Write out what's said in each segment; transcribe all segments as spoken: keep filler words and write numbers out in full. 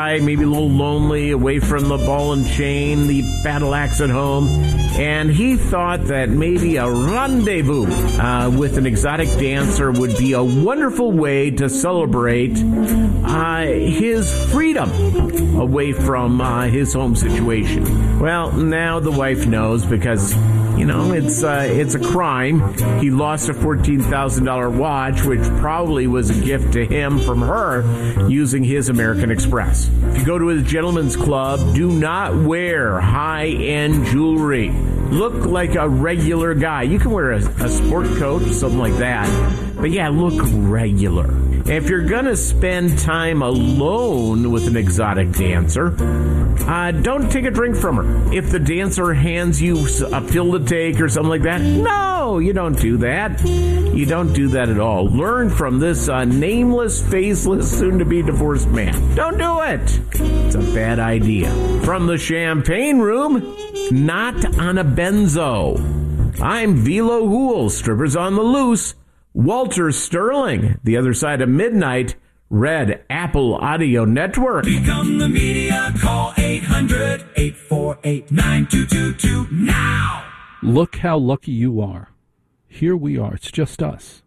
maybe a little lonely, away from the ball and chain, the battle axe at home, and he thought that maybe a rendezvous uh, with an exotic dancer would be a wonderful way to celebrate uh, his freedom away from uh, his home situation. Well, now the wife knows because, you know, it's uh, it's a crime. He lost a fourteen thousand dollars watch, which probably was a gift to him from her using his American Express. If you go to a gentleman's club, do not wear high-end jewelry. Look like a regular guy. You can wear a, a sport coat, something like that. But yeah, look regular. If you're going to spend time alone with an exotic dancer, uh, don't take a drink from her. If the dancer hands you a pill to take or something like that, no, you don't do that. You don't do that at all. Learn from this uh, nameless, faceless, soon-to-be divorced man. Don't do it. It's a bad idea. From the Champagne Room, not on a benzo. I'm Velo Hool, strippers on the loose. Walter Sterling, the other side of midnight, Red Apple Audio Network. Become the media, call eight hundred, eight four eight, nine two two two now. Look how lucky you are. Here we are. It's just us.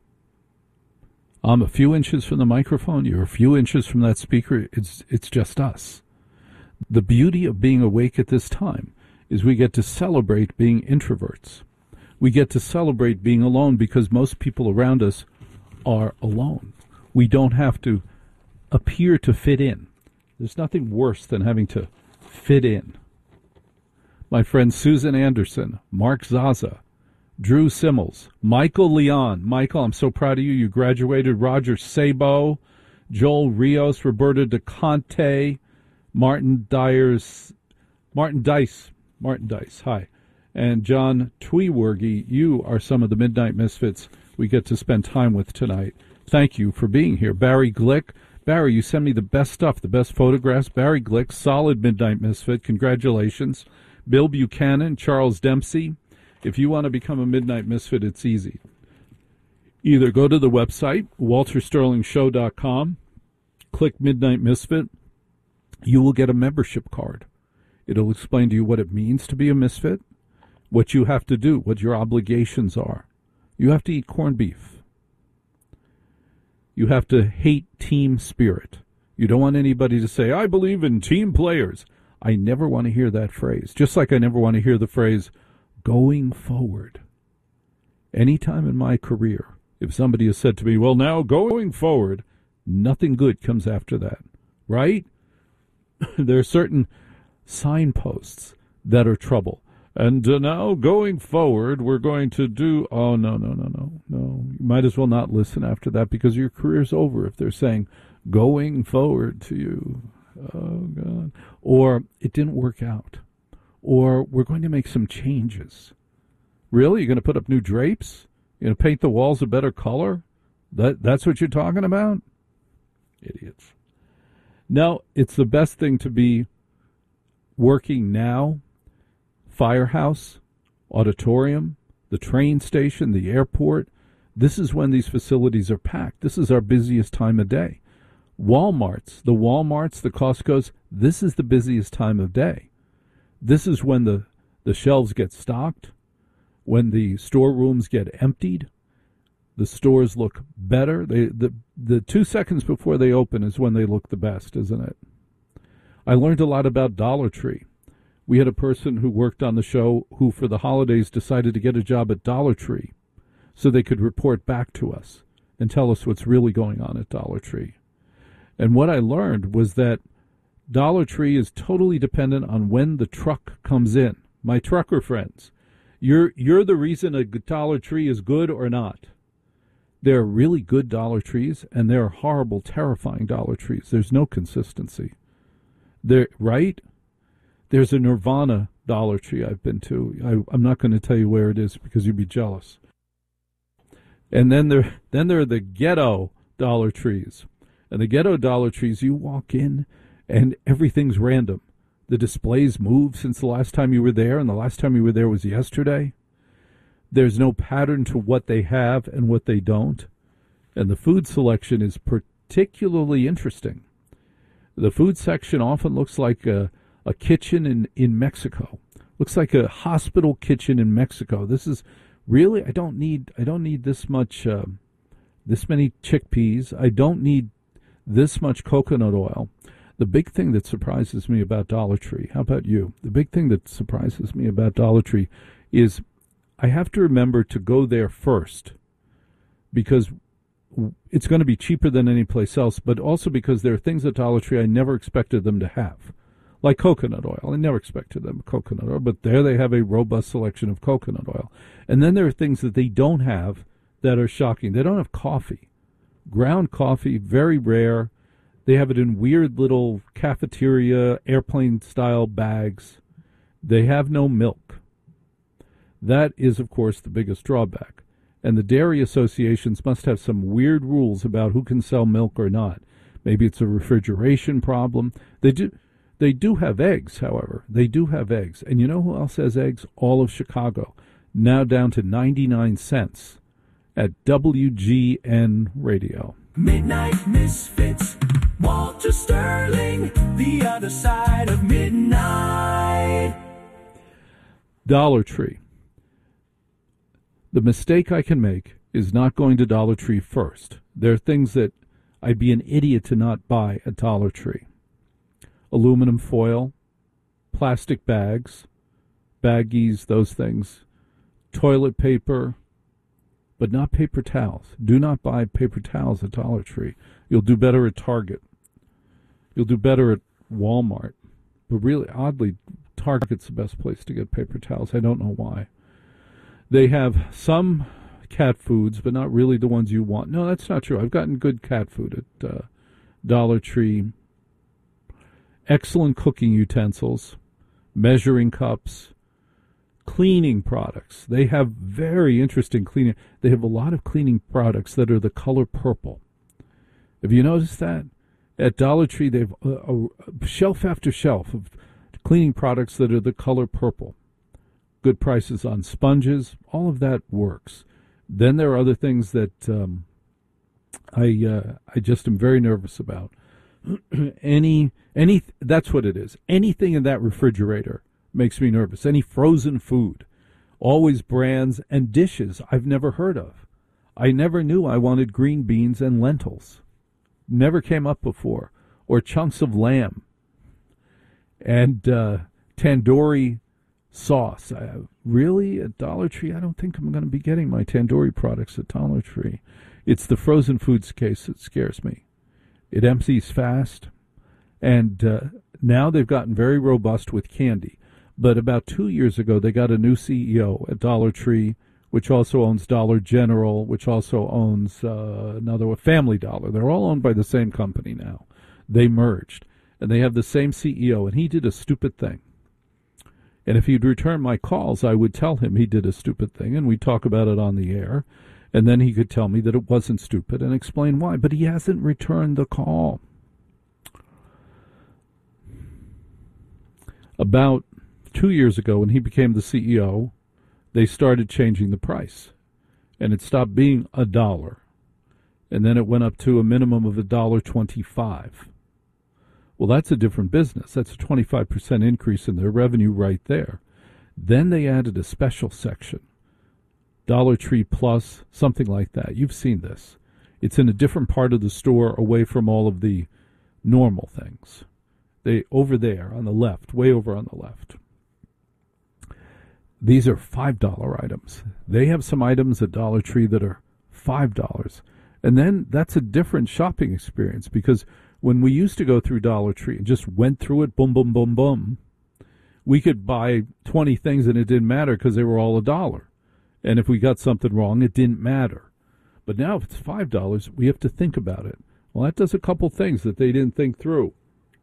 I'm a few inches from the microphone. You're a few inches from that speaker. It's it's just us. The beauty of being awake at this time is we get to celebrate being introverts. We get to celebrate being alone because most people around us are alone. We don't have to appear to fit in. There's nothing worse than having to fit in. My friends Susan Anderson, Mark Zaza, Drew Simmels, Michael Leon. Michael, I'm so proud of you. You graduated. Roger Sabo, Joel Rios, Roberta DeConte, Martin Dyers, Martin Dice, Martin Dice, hi. And John Tweewergy, you are some of the Midnight Misfits we get to spend time with tonight. Thank you for being here. Barry Glick. Barry, you send me the best stuff, the best photographs. Barry Glick, solid Midnight Misfit. Congratulations. Bill Buchanan, Charles Dempsey. If you want to become a Midnight Misfit, it's easy. Either go to the website, walter sterling show dot com, click Midnight Misfit. You will get a membership card. It'll explain to you what it means to be a misfit, what you have to do, what your obligations are. You have to eat corned beef. You have to hate team spirit. You don't want anybody to say, I believe in team players. I never want to hear that phrase, just like I never want to hear the phrase, going forward. Anytime in my career, if somebody has said to me, well, now going forward, nothing good comes after that, right? There are certain signposts that are trouble. And uh, now, going forward, we're going to do... Oh, no, no, no, no, no. You might as well not listen after that because your career's over if they're saying, going forward to you. Oh, God. Or, it didn't work out. Or, we're going to make some changes. Really? You're going to put up new drapes? You're going to paint the walls a better color? That That's what you're talking about? Idiots. No, it's the best thing to be working now. Firehouse, auditorium, the train station, the airport. This is when these facilities are packed. This is our busiest time of day. Walmarts, the Walmarts, the Costco's, this is the busiest time of day. This is when the, the shelves get stocked, when the storerooms get emptied, the stores look better. They, the, the two seconds before they open is when they look the best, isn't it? I learned a lot about Dollar Tree. We had a person who worked on the show who, for the holidays, decided to get a job at Dollar Tree so they could report back to us and tell us what's really going on at Dollar Tree. And what I learned was that Dollar Tree is totally dependent on when the truck comes in. My trucker friends, you're you're the reason a Dollar Tree is good or not. There are really good Dollar Trees, and there are horrible, terrifying Dollar Trees. There's no consistency. There, right? There's a Nirvana Dollar Tree I've been to. I, I'm not going to tell you where it is because you'd be jealous. And then there, then there are the ghetto Dollar Trees. And the ghetto Dollar Trees, you walk in and everything's random. The displays move since the last time you were there, and the last time you were there was yesterday. There's no pattern to what they have and what they don't. And the food selection is particularly interesting. The food section often looks like a, a kitchen in, in Mexico. Looks like a hospital kitchen in Mexico. This is really, I don't need, I don't need this much, uh, this many chickpeas. I don't need this much coconut oil. The big thing that surprises me about Dollar Tree, how about you? The big thing that surprises me about Dollar Tree is I have to remember to go there first because it's going to be cheaper than any place else, but also because there are things at Dollar Tree I never expected them to have, like coconut oil. I never expected them coconut oil, but there they have a robust selection of coconut oil. And then there are things that they don't have that are shocking. They don't have coffee. Ground coffee, very rare. They have it in weird little cafeteria, airplane-style bags. They have no milk. That is, of course, the biggest drawback. And the dairy associations must have some weird rules about who can sell milk or not. Maybe it's a refrigeration problem. They do they do have eggs, however. They do have eggs. And you know who else has eggs? All of Chicago. Now down to ninety-nine cents at W G N Radio. Midnight Misfits, Walter Sterling, the other side of midnight. Dollar Tree. The mistake I can make is not going to Dollar Tree first. There are things that I'd be an idiot to not buy at Dollar Tree. Aluminum foil, plastic bags, baggies, those things, toilet paper, but not paper towels. Do not buy paper towels at Dollar Tree. You'll do better at Target. You'll do better at Walmart. But really, oddly, Target's the best place to get paper towels. I don't know why. They have some cat foods, but not really the ones you want. No, that's not true. I've gotten good cat food at uh, Dollar Tree. Excellent cooking utensils, measuring cups, cleaning products. They have very interesting cleaning. They have a lot of cleaning products that are the color purple. Have you noticed that? At Dollar Tree, they have a, a shelf after shelf of cleaning products that are the color purple. Good prices on sponges. All of that works. Then there are other things that um, I uh, I just am very nervous about. any any that's what it is. Anything in that refrigerator makes me nervous. Any frozen food, always brands and dishes I've never heard of. I never knew I wanted green beans and lentils. Never came up before. Or chunks of lamb and uh, tandoori sauce. I, really, at Dollar Tree, I don't think I'm going to be getting my tandoori products at Dollar Tree. It's the frozen foods case that scares me. It empties fast, and uh, now they've gotten very robust with candy. But about two years ago, they got a new C E O at Dollar Tree, which also owns Dollar General, which also owns uh, another one, Family Dollar. They're all owned by the same company now. They merged, and they have the same C E O, and he did a stupid thing. And if he'd return my calls, I would tell him he did a stupid thing, and we'd talk about it on the air. And then he could tell me that it wasn't stupid and explain why. But he hasn't returned the call. About two years ago, when he became the C E O, they started changing the price. And it stopped being a dollar. And then it went up to a minimum of a dollar twenty-five. Well, that's a different business. That's a twenty-five percent increase in their revenue right there. Then they added a special section. Dollar Tree Plus, something like that. You've seen this. It's in a different part of the store away from all of the normal things. They over there on the left, way over on the left. These are five dollar items. They have some items at Dollar Tree that are five dollars. And then that's a different shopping experience because when we used to go through Dollar Tree and just went through it, boom, boom, boom, boom, we could buy twenty things and it didn't matter because they were all a dollar. And if we got something wrong, it didn't matter. But now if it's five dollars, we have to think about it. Well, that does a couple things that they didn't think through.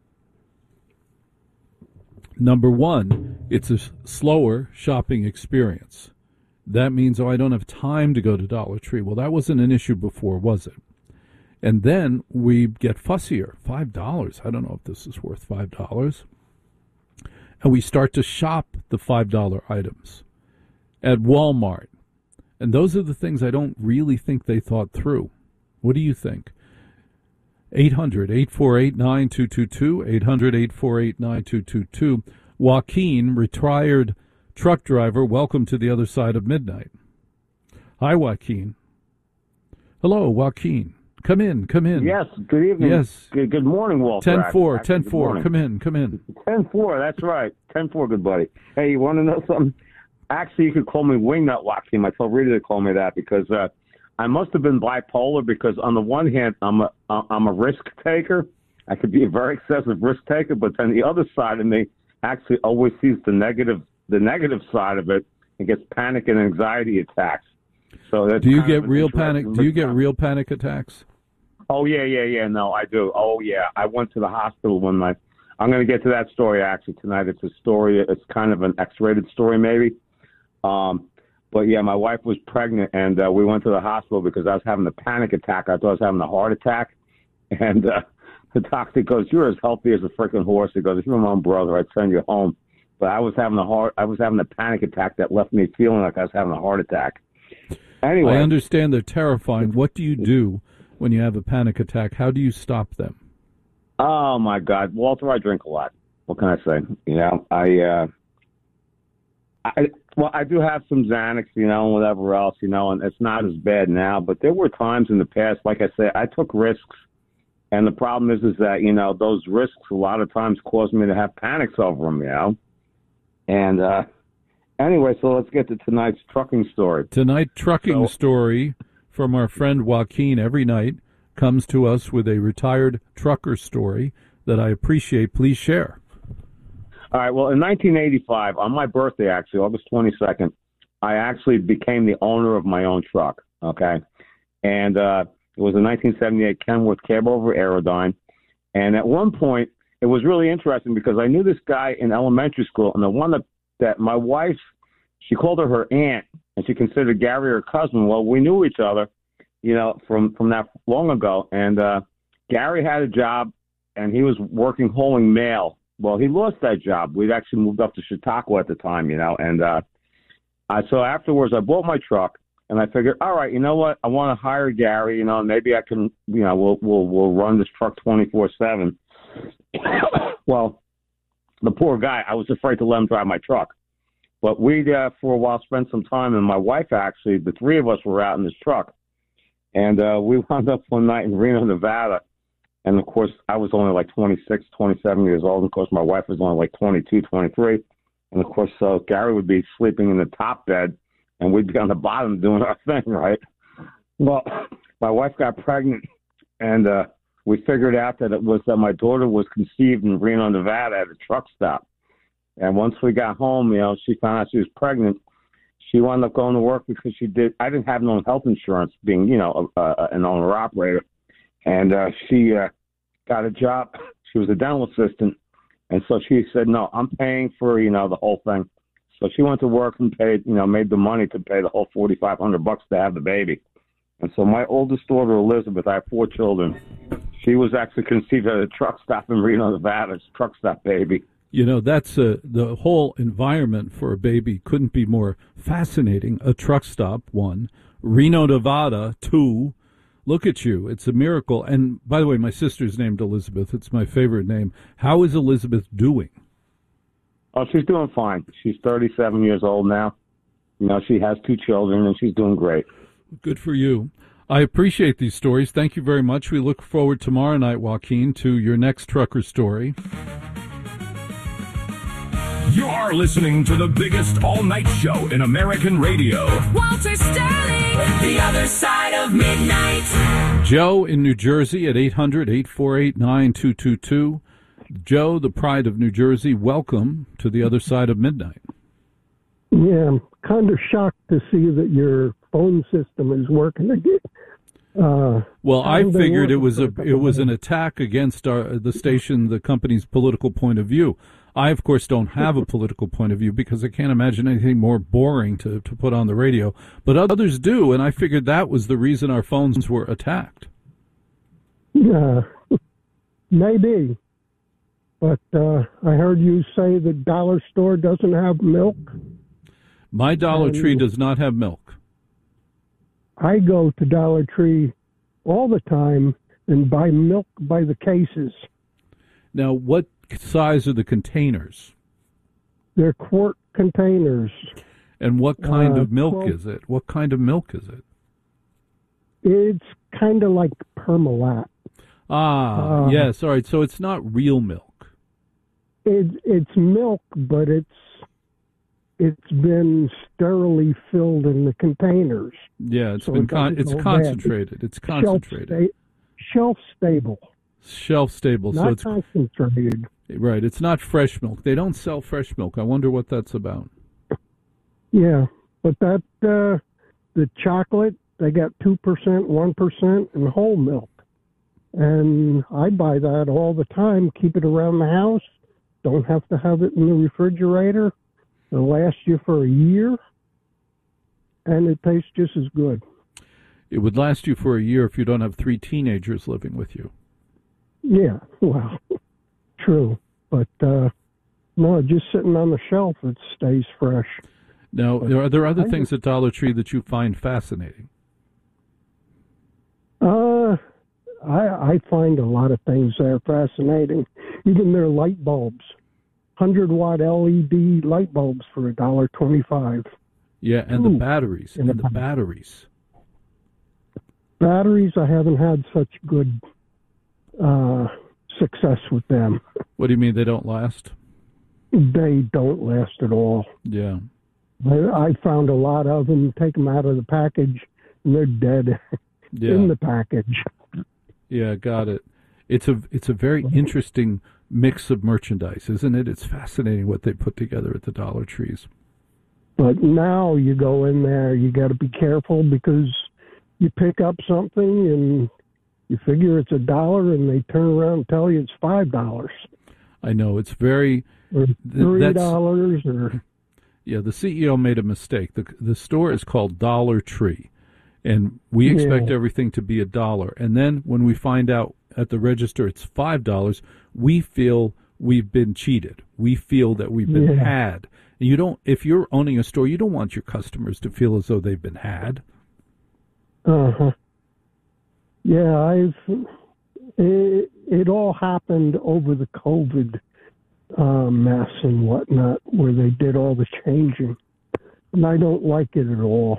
Number one, it's a slower shopping experience. That means, oh, I don't have time to go to Dollar Tree. Well, that wasn't an issue before, was it? And then we get fussier. Five dollars. I don't know if this is worth five dollars. And we start to shop the five dollar items at Walmart. And those are the things I don't really think they thought through. What do you think? eight hundred, eight four eight, nine two two two, eight hundred, eight four eight, nine two two two. Joaquin, retired truck driver, welcome to the other side of midnight. Hi, Joaquin. Hello, Joaquin. Come in, come in. Yes, good evening. Yes. Good, good morning, Walter. ten four, Actually, ten good four. morning. Come in, come in. ten four, that's right. ten four, good buddy. Hey, you want to know something? Actually, you could call me Wingnut Joaquin. I told Rita to call me that because uh, I must have been bipolar because on the one hand, I'm a, I'm a risk taker. I could be a very excessive risk taker, but then the other side of me actually always sees the negative the negative side of it and gets panic and anxiety attacks. So that's Do you kind get of an real interesting panic? Do you get mix-up. real panic attacks? Oh, yeah, yeah, yeah. No, I do. Oh, yeah. I went to the hospital when my – I'm going to get to that story, actually, tonight. It's a story. It's kind of an X-rated story, maybe. Um, but, yeah, my wife was pregnant, and uh, we went to the hospital because I was having a panic attack. I thought I was having a heart attack. And uh, the doctor goes, you're as healthy as a freaking horse. He goes, if you're my own brother, I'd send you home. But I was having a heart. I was having a panic attack that left me feeling like I was having a heart attack. Anyway. I understand they're terrifying. What do you do when you have a panic attack? How do you stop them? Oh, my God. Walter, I drink a lot. What can I say? You know, I, uh, I, well, I do have some Xanax, you know, and whatever else, you know, and it's not as bad now. But there were times in the past, like I said, I took risks. And the problem is, is that, you know, those risks a lot of times cause me to have panics over them, you know. And uh, anyway, so let's get to tonight's trucking story. Tonight, trucking So- story from our friend Joaquin every night comes to us with a retired trucker story that I appreciate. Please share. All right, well, in nineteen eighty-five, on my birthday, actually, August twenty-second, I actually became the owner of my own truck, okay? And uh, it was a nineteen seventy-eight Kenworth Cab-Over Aerodyne. And at one point, it was really interesting because I knew this guy in elementary school, and the one that, that my wife, she called her her aunt, and she considered Gary her cousin. Well, we knew each other, you know, from, from that long ago. And uh, Gary had a job, and he was working hauling mail. Well, he lost that job. We'd actually moved up to Chautauqua at the time, you know. And uh, I, so afterwards, I bought my truck, and I figured, all right, you know what? I want to hire Gary, you know, and maybe I can, you know, we'll we'll we'll run this truck twenty-four seven. Well, the poor guy, I was afraid to let him drive my truck. But we, uh, for a while, spent some time, and my wife actually, the three of us were out in this truck. And uh, we wound up one night in Reno, Nevada. And, of course, I was only like twenty-six, twenty-seven years old. And, of course, my wife was only like twenty-two, twenty-three. And, of course, so Gary would be sleeping in the top bed, and we'd be on the bottom doing our thing, right? Well, my wife got pregnant, and uh, we figured out that it was that my daughter was conceived in Reno, Nevada at a truck stop. And once we got home, you know, she found out she was pregnant. She wound up going to work because she did. I didn't have no health insurance, being, you know, a, a, an owner operator. And uh, she uh, got a job. She was a dental assistant. And so she said, no, I'm paying for, you know, the whole thing. So she went to work and paid, you know, made the money to pay the whole forty-five hundred bucks to have the baby. And so my oldest daughter, Elizabeth, I have four children. She was actually conceived at a truck stop in Reno, Nevada. It's a truck stop baby. You know, that's uh, the whole environment for a baby couldn't be more fascinating. A truck stop, one. Reno, Nevada, two. Look at you. It's a miracle. And by the way, my sister's named Elizabeth. It's my favorite name. How is Elizabeth doing? Oh, she's doing fine. She's thirty-seven years old now. You know, she has two children, and she's doing great. Good for you. I appreciate these stories. Thank you very much. We look forward tomorrow night, Joaquin, to your next trucker story. You're listening to the biggest all-night show in American radio. Walter Sterling, the other side of midnight. Joe in New Jersey at eight hundred, eight four eight, nine two two two. Joe, the pride of New Jersey, welcome to the other side of midnight. Yeah, I'm kind of shocked to see that your phone system is working again. Uh, well, I hasn't been figured it working was for a couple it was an minutes. attack against our the station, the company's political point of view. I, of course, don't have a political point of view because I can't imagine anything more boring to, to put on the radio. But others do, and I figured that was the reason our phones were attacked. Yeah, maybe. But uh, I heard you say the dollar store doesn't have milk. My Dollar Um, Tree does not have milk. I go to Dollar Tree all the time, and buy milk by the cases. Now, what size are the containers? They're quart containers. And what kind Uh, of milk twelve is it? What kind of milk is it? It's kind of like Parmalat. Ah, Uh, yes. All right. So it's not real milk. It, it's milk, but it's it's been sterilely filled in the containers. Yeah, it's So been it con- doesn't it's go bad. concentrated. It's concentrated. Shelf, sta- shelf stable, Shelf stable. So not it's concentrated. right. It's not fresh milk. They don't sell fresh milk. I wonder what that's about. Yeah, but that uh, the chocolate, they got two percent, one percent, and whole milk, and I buy that all the time. Keep it around the house. Don't have to have it in the refrigerator. It'll last you for a year, and it tastes just as good. It would last you for a year if you don't have three teenagers living with you. Yeah, well, true, but uh, no, just sitting on the shelf, it stays fresh. Now, are there other I- things at Dollar Tree that you find fascinating? Uh, I, I find a lot of things there fascinating. Even their light bulbs, hundred watt L E D light bulbs for a dollar twenty-five. Yeah, and the Ooh, batteries. in And the the back. batteries. Batteries, I haven't had such good uh, success with them. What do you mean they don't last? They don't last at all. Yeah. I, I found a lot of them. Take them out of the package, and they're dead Yeah. in the package. Yeah, got it. It's a it's a very interesting mix of merchandise, isn't it? It's fascinating what they put together at the Dollar Trees. But now you go in there, you got to be careful because you pick up something and you figure it's a dollar, and they turn around and tell you it's five dollars I know it's very or th- three that's- dollars or yeah. The C E O made a mistake. the The store is called Dollar Tree, and we expect Yeah. everything to be a dollar. And then when we find out at the register it's five dollars, we feel we've been cheated. We feel that we've been Yeah. had. And you don't. If you're owning a store, you don't want your customers to feel as though they've been had. uh huh. Yeah, I've it, it all happened over the COVID uh, mess and whatnot, where they did all the changing, and I don't like it at all.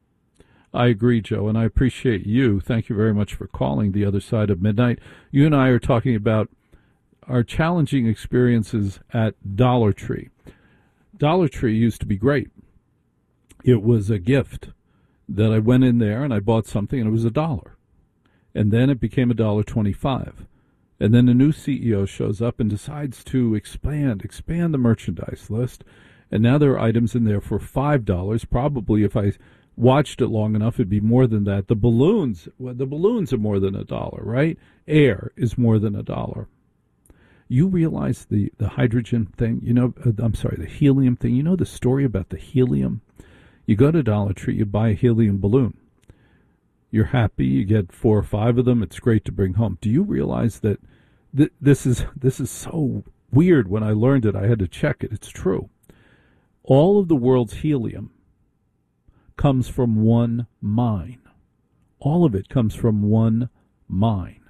I agree, Joe, and I appreciate you. Thank you very much for calling The Other Side of Midnight. You and I are talking about our challenging experiences at Dollar Tree. Dollar Tree used to be great. It was a gift that I went in there and I bought something and it was a dollar. And then it became a dollar twenty-five. And then a new C E O shows up and decides to expand, expand the merchandise list. And now there are items in there for five dollars. Probably if I watched it long enough, it'd be more than that. The balloons, well, the balloons are more than a dollar, right? Air is more than a dollar. You realize the, the hydrogen thing, you know, uh, I'm sorry, the helium thing. You know the story about the helium? You go to Dollar Tree, you buy a helium balloon. You're happy, you get four or five of them. It's great to bring home. Do you realize that th- this is this is so weird? When I learned it, I had to check it. It's true. All of the world's helium comes from one mine. All of it comes from one mine.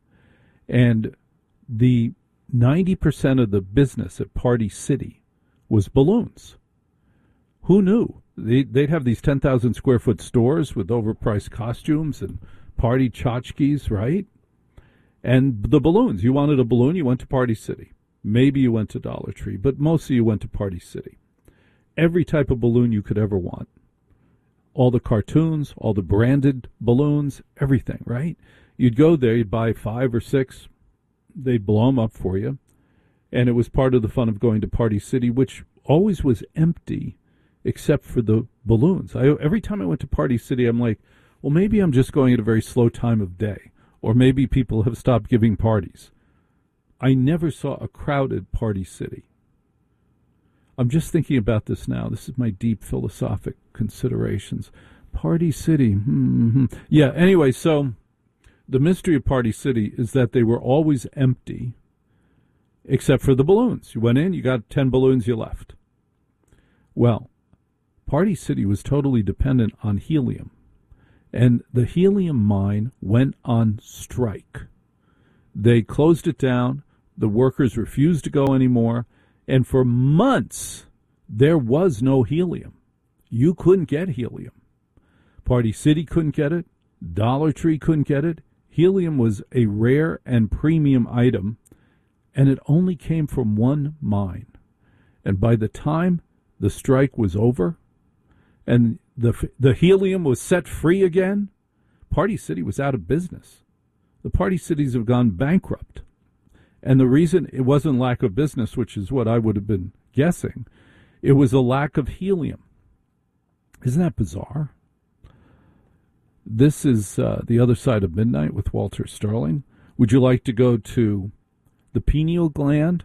And the ninety percent of the business at Party City was balloons. Who knew? They, they'd have these ten thousand square foot stores with overpriced costumes and party tchotchkes, right? And the balloons. You wanted a balloon, you went to Party City. Maybe you went to Dollar Tree, but mostly you went to Party City. Every type of balloon you could ever want. All the cartoons, all the branded balloons, everything, right? You'd go there, you'd buy five or six, they'd blow them up for you. And it was part of the fun of going to Party City, which always was empty except for the balloons. I, every time I went to Party City, I'm like, well, maybe I'm just going at a very slow time of day. Or maybe people have stopped giving parties. I never saw a crowded Party City. I'm just thinking about this now. This is my deep philosophic considerations. Party City. Mm-hmm. Yeah, anyway, so the mystery of Party City is that they were always empty except for the balloons. You went in, you got ten balloons, you left. Well, Party City was totally dependent on helium. And the helium mine went on strike. They closed it down. The workers refused to go anymore. And for months, there was no helium. You couldn't get helium. Party City couldn't get it. Dollar Tree couldn't get it. Helium was a rare and premium item, and it only came from one mine. And by the time the strike was over and the the helium was set free again, Party City was out of business. The Party Cities have gone bankrupt. And the reason it wasn't lack of business, which is what I would have been guessing, it was a lack of helium. Isn't that bizarre? This is uh, The Other Side of Midnight with Walter Sterling. Would you like to go to the pineal gland?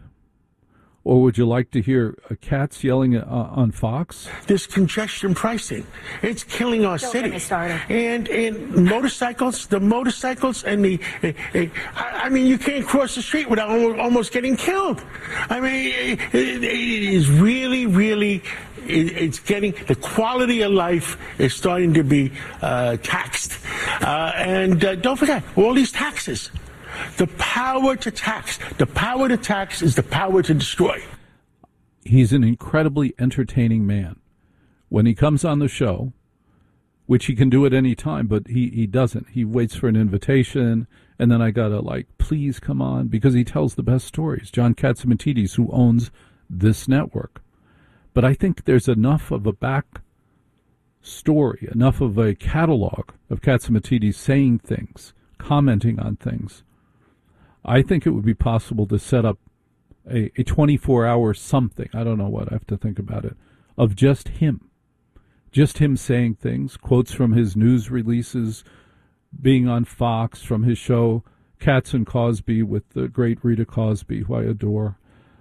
Or would you like to hear uh, cats yelling uh, on Fox? This congestion pricing, it's killing our Don't city. get me started. And and motorcycles, the motorcycles and the, uh, uh, I I mean, you can't cross the street without almost, almost getting killed. I mean, it, it, it is really, really, it, it's getting, the quality of life is starting to be uh, taxed. Uh, and uh, don't forget, all these taxes. The power to tax. The power to tax is the power to destroy. He's an incredibly entertaining man. When he comes on the show, which he can do at any time, but he, he doesn't. He waits for an invitation, and then I got to, like, please come on, because he tells the best stories. John Catsimatidis, who owns this network. But I think there's enough of a back story, enough of a catalog of Catsimatidis saying things, commenting on things. I think it would be possible to set up a, a twenty-four hour something, I don't know what, I have to think about it, of just him. Just him saying things, quotes from his news releases, being on Fox, from his show Cats and Cosby with the great Rita Cosby, who I adore.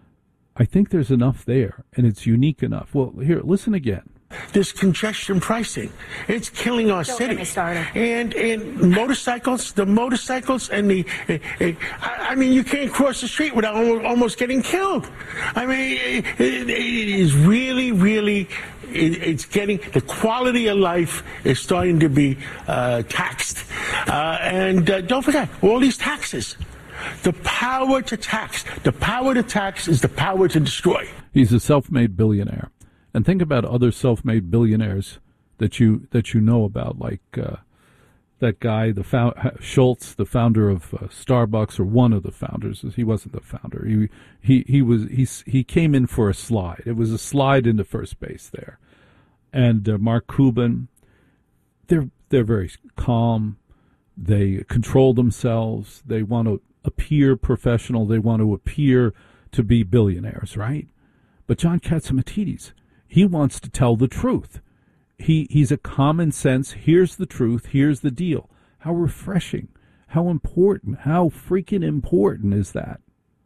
I think there's enough there, and it's unique enough. Well, here, listen again. This congestion pricing, it's killing our Don't city. get me started. And and motorcycles, the motorcycles and the, uh, uh, I I mean, you can't cross the street without almost, almost getting killed. I mean, it, it, it is really, really, it, it's getting, the quality of life is starting to be uh, taxed. Uh, and uh, don't forget, all these taxes. The power to tax. The power to tax is the power to destroy. He's a self-made billionaire. And think about other self-made billionaires that you that you know about, like uh, that guy, the found, Schultz, the founder of uh, Starbucks, or one of the founders. He wasn't the founder. He he he was he he came in for a slide. It was a slide into first base there. And uh, Mark Cuban, they're they're very calm. They control themselves. They want to appear professional. They want to appear to be billionaires, right? But John Catsimatidis, he wants to tell the truth. He he's a common sense, here's the truth, here's the deal. How refreshing, how important, how freaking important is that?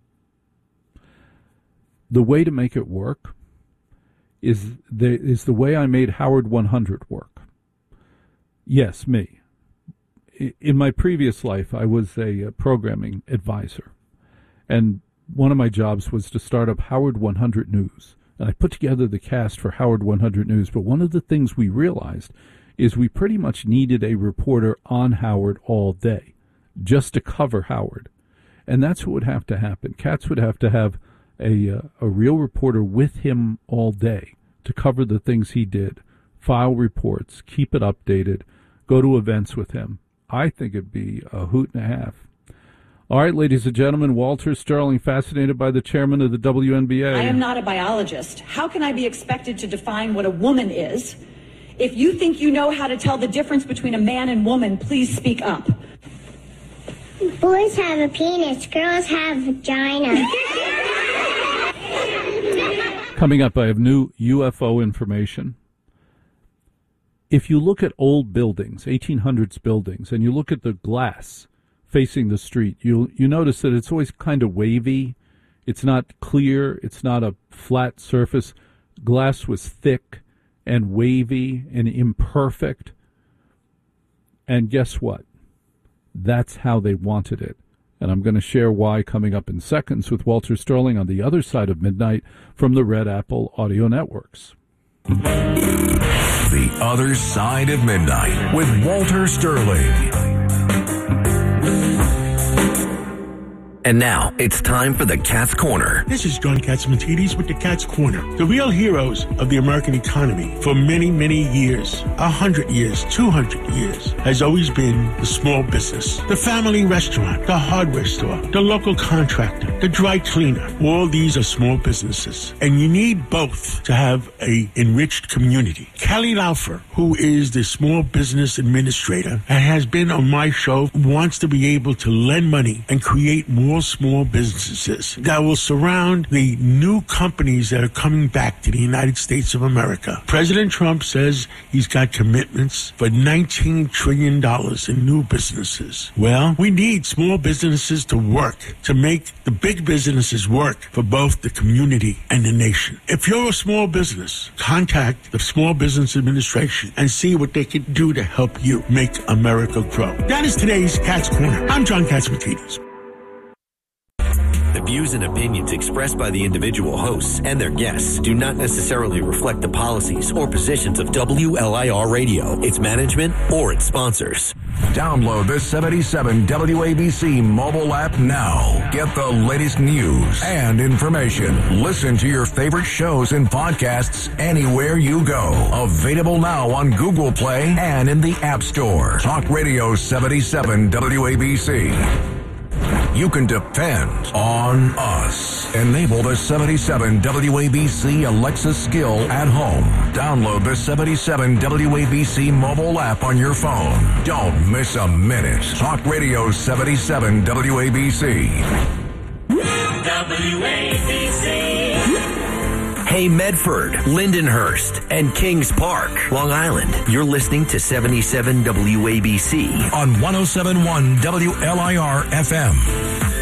The way to make it work is the, is the way I made Howard one hundred work. Yes, me. In my previous life, I was a programming advisor. And one of my jobs was to start up Howard one hundred News. And I put together the cast for Howard one hundred News, but one of the things we realized is we pretty much needed a reporter on Howard all day, just to cover Howard. And that's what would have to happen. Katz would have to have a, uh, a real reporter with him all day to cover the things he did, file reports, keep it updated, go to events with him. I think it'd be a hoot and a half. All right, ladies and gentlemen, Walter Sterling, fascinated by the chairman of the W N B A. I am not a biologist. How can I be expected to define what a woman is? If you think you know how to tell the difference between a man and woman, please speak up. Boys have a penis, girls have a vagina. Coming up, I have new U F O information. If you look at old buildings, eighteen hundreds buildings, and you look at the glass facing the street, you you notice that it's always kind of wavy. It's not clear. It's not a flat surface. Glass was thick and wavy and imperfect. And guess what? That's how they wanted it. And I'm going to share why coming up in seconds with Walter Sterling on the other side of midnight from the Red Apple Audio Networks. The Other Side of Midnight with Walter Sterling. And now, it's time for the Cat's Corner. This is John Catsimatidis with the Cat's Corner. The real heroes of the American economy for many, many years, a hundred years, two hundred years, has always been the small business. The family restaurant, the hardware store, the local contractor, the dry cleaner. All these are small businesses. And you need both to have a enriched community. Kelly Laufer, who is the small business administrator and has been on my show, wants to be able to lend money and create more small businesses that will surround the new companies that are coming back to the United States of America. President Trump says he's got commitments for nineteen trillion dollars in new businesses. Well, we need small businesses to work, to make the big businesses work for both the community and the nation. If you're a small business, contact the Small Business Administration and see what they can do to help you make America grow. That is today's Cat's Corner. I'm John Catsimatidis. The views and opinions expressed by the individual hosts and their guests do not necessarily reflect the policies or positions of W L I R Radio, its management, or its sponsors. Download the seventy-seven W A B C mobile app now. Get the latest news and information. Listen to your favorite shows and podcasts anywhere you go. Available now on Google Play and in the App Store. Talk Radio seventy-seven W A B C. You can depend on us. Enable the seventy-seven W A B C Alexa skill at home. Download the seventy-seven W A B C mobile app on your phone. Don't miss a minute. Talk Radio seventy-seven W A B C. W A B C. Hey Medford, Lindenhurst, and Kings Park, Long Island. You're listening to seventy-seven W A B C on one oh seven point one W L I R F M.